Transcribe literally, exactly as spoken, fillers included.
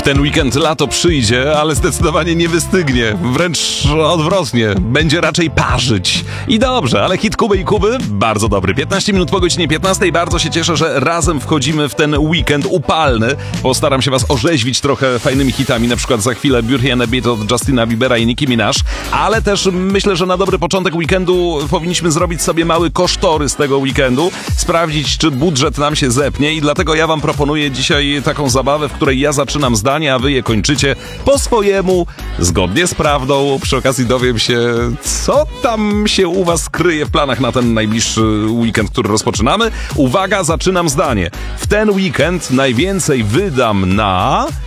ten weekend lato przyjdzie, ale zdecydowanie nie wystygnie. Wręcz odwrotnie, będzie raczej parzyć. I dobrze, ale hit Kuby i Kuby bardzo dobry. piętnaście minut po godzinie piętnastej. Bardzo się cieszę, że razem wchodzimy w ten weekend upalny. Postaram się was orzeźwić trochę fajnymi hitami, na przykład za chwilę Beauty and a Beat od Justina Biebera i Nicki Minaj. Ale też myślę, że na dobry początek weekendu powinniśmy zrobić sobie mały kosztorys tego weekendu. Sprawdzić, czy budżet nam się zepnie i dlatego ja wam proponuję dzisiaj taką zabawę, w której ja zaczynam zdanie, a wy je kończycie po swojemu, zgodnie z prawdą. Przy okazji dowiem się, co tam się u was kryje w planach na ten najbliższy weekend, który rozpoczynamy. Uwaga, zaczynam zdanie. W ten weekend najwięcej wydam na...